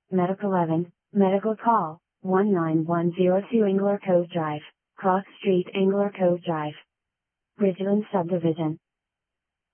Medical 11, Medical Call, 19102 Angler Cove Drive, Cross Street Angler Cove Drive. Bridgeland Subdivision.